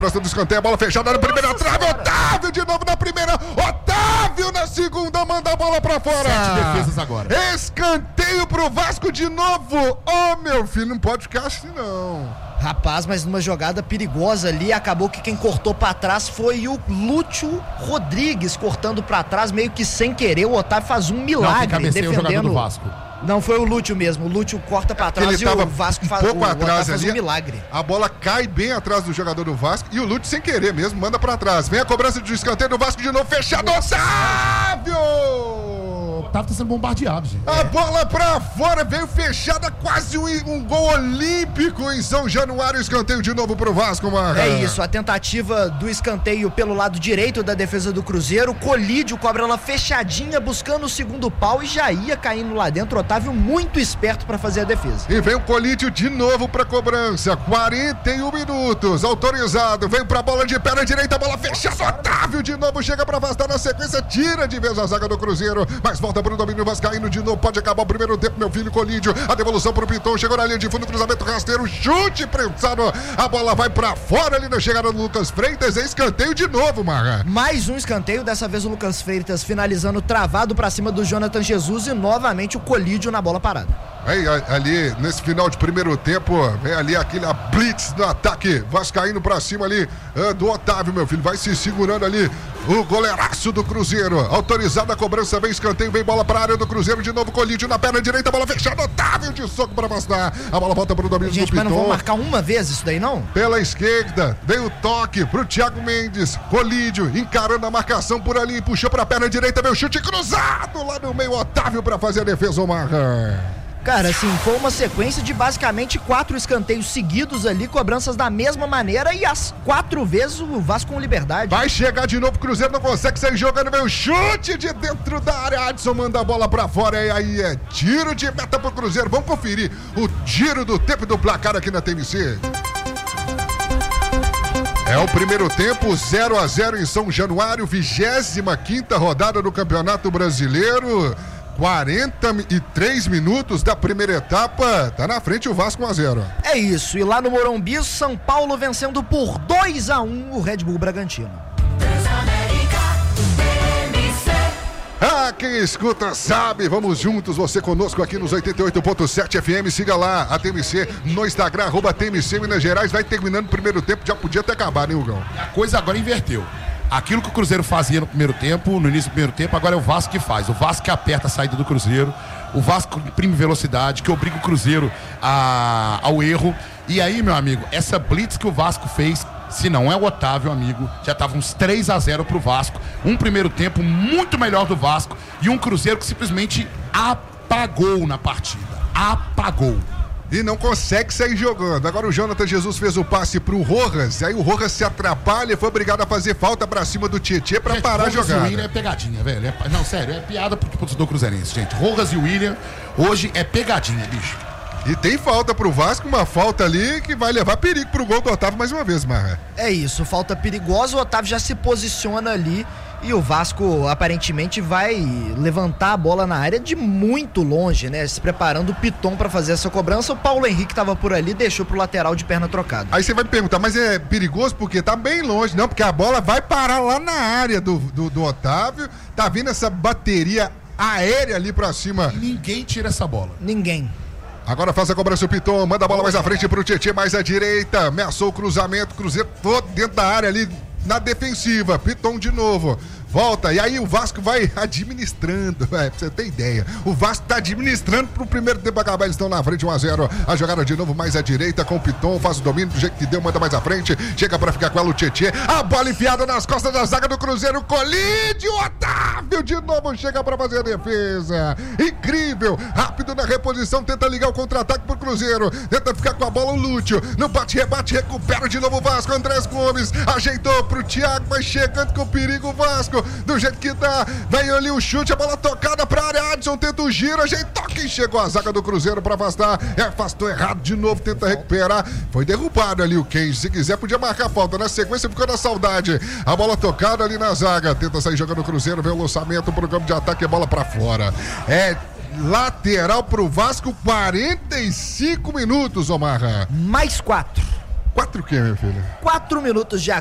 Do escanteio, a bola fechada na primeira trave, Otávio de novo na primeira, Otávio na segunda, manda a bola pra fora. 7 defesas agora. Escanteio pro Vasco de novo. Meu filho, não pode ficar assim não. Rapaz, mas numa jogada perigosa ali, acabou que quem cortou pra trás foi o Lúcio Rodrigues, cortando pra trás meio que sem querer. O Otávio faz um milagre defendendo. O jogador do Vasco. Não, foi o Lúcio mesmo. O Lúcio corta pra trás e o Vasco faz um milagre. A bola cai bem atrás do jogador do Vasco e o Lúcio, sem querer mesmo, manda pra trás. Vem a cobrança de escanteio do Vasco de novo, fechado, Otávio! O Otávio tá sendo bombardeado, gente. A bola pra fora, veio fechada, quase um gol olímpico em São Januário. Escanteio de novo pro Vasco, Marra. É isso, a tentativa do escanteio pelo lado direito da defesa do Cruzeiro. Colídio cobra ela fechadinha, buscando o segundo pau e já ia caindo lá dentro. Otávio muito esperto pra fazer a defesa. E vem o Colídio de novo pra cobrança. 41 minutos, autorizado. Vem pra bola de perna direita, bola fechada. Otávio de novo chega pra afastar na sequência, tira de vez a zaga do Cruzeiro, mas volta pro domínio vascaíno de novo. Pode acabar o primeiro tempo, meu filho. Colídio, a devolução pro Piton, chegou na linha de fundo, cruzamento rasteiro, chute prensado. A bola vai pra fora ali na chegada do Lucas Freitas. É escanteio de novo, Marra. Mais um escanteio, dessa vez o Lucas Freitas finalizando travado pra cima do Jonathan Jesus e novamente o Colídio na bola parada. Aí, ali, nesse final de primeiro tempo, vem ali aquele blitz no ataque vascaíno pra cima ali do Otávio, meu filho. Vai se segurando ali o goleiraço do Cruzeiro. Autorizada a cobrança, vem escanteio, vem bola pra área do Cruzeiro. De novo, Colídio na perna direita, bola fechada. Otávio de soco pra afastar. A bola volta pro domínio do Piton. Mas não vão marcar uma vez isso daí, não? Pela esquerda, vem o toque pro Thiago Mendes. Colídio encarando a marcação por ali, puxou pra perna direita, veio o chute cruzado lá no meio. Otávio pra fazer a defesa, Marra. Cara, assim, foi uma sequência de basicamente 4 escanteios seguidos ali, cobranças da mesma maneira e as 4 vezes o Vasco com liberdade. Vai chegar de novo, o Cruzeiro não consegue sair jogando, vem o chute de dentro da área, Adson manda a bola pra fora e aí é tiro de meta pro Cruzeiro. Vamos conferir o giro do tempo do placar aqui na TMC. É o primeiro tempo, 0-0 em São Januário, 25ª rodada do Campeonato Brasileiro. 43 minutos da primeira etapa, tá na frente o Vasco 1-0. É isso, e lá no Morumbi, São Paulo vencendo por 2-1 o Red Bull Bragantino. Quem escuta sabe, vamos juntos, você conosco aqui nos 88.7 FM, siga lá a TMC no Instagram, @TMC Minas Gerais, vai terminando o primeiro tempo, já podia ter acabado, hein, Hugão? A coisa agora inverteu. Aquilo que o Cruzeiro fazia no primeiro tempo, no início do primeiro tempo, agora é o Vasco que faz. O Vasco que aperta a saída do Cruzeiro, o Vasco imprime velocidade, que obriga o Cruzeiro ao erro. E aí, meu amigo, essa blitz que o Vasco fez, se não é o Otávio, amigo, já tava uns 3-0 pro Vasco. Um primeiro tempo muito melhor do Vasco e um Cruzeiro que simplesmente apagou na partida. Apagou. E não consegue sair jogando. Agora o Jonathan Jesus fez o passe pro Rojas, aí o Rojas se atrapalha e foi obrigado a fazer falta pra cima do Tietê pra gente, parar a jogada. Rojas e William é pegadinha, velho. Não, sério, é piada pro torcedor cruzeirense, gente. Rojas e William, hoje é pegadinha, bicho. E tem falta pro Vasco, uma falta ali que vai levar perigo pro gol do Otávio mais uma vez, Marra. É isso, falta perigosa, o Otávio já se posiciona ali e o Vasco aparentemente vai levantar a bola na área de muito longe, né? Se preparando o Piton pra fazer essa cobrança. O Paulo Henrique tava por ali, deixou pro lateral de perna trocada. Aí você vai me perguntar, mas é perigoso porque tá bem longe, não? Porque a bola vai parar lá na área do Otávio, tá vindo essa bateria aérea ali pra cima. E ninguém tira essa bola. Ninguém. Agora faz a cobrança o Piton, manda a bola mais à frente pro Tietê, mais à direita, ameaçou o cruzamento, Cruzeiro todo dentro da área ali, na defensiva, Piton de novo, volta, e aí o Vasco vai administrando, pra você ter ideia, o Vasco tá administrando pro primeiro tempo acabar, eles estão na frente 1-0, a jogada de novo mais à direita com o Piton, faz o domínio do jeito que deu, manda mais à frente, chega pra ficar com ela o Tietê, a bola enfiada nas costas da zaga do Cruzeiro, Colídio, Otávio de novo chega pra fazer a defesa, incrível, rápido na reposição, tenta ligar o contra-ataque pro Cruzeiro, tenta ficar com a bola o Lúcio, no bate-rebate, recupera de novo o Vasco, Andrés Gomes, ajeitou pro Thiago, vai chegando com perigo o Vasco, do jeito que tá, vem ali o chute, a bola tocada pra área, Adson tenta o giro, ajeitou, quem chegou a zaga do Cruzeiro pra afastar, afastou errado de novo, tenta recuperar, foi derrubado ali o Kenji, se quiser podia marcar falta, na sequência ficou na saudade, a bola tocada ali na zaga, tenta sair jogando o Cruzeiro, vem o lançamento pro campo de ataque, a bola pra fora, lateral pro Vasco, 45 minutos, Omarra. Mais 4. 4 o quê, meu filho? 4 minutos de